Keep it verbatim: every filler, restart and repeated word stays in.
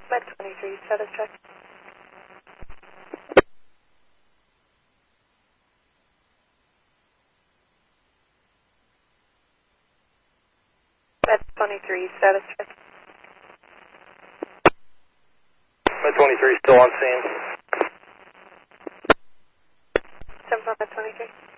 Med twenty-three, status check. Med twenty-three, status check. Med twenty-three still on scene. ten four Med twenty-three.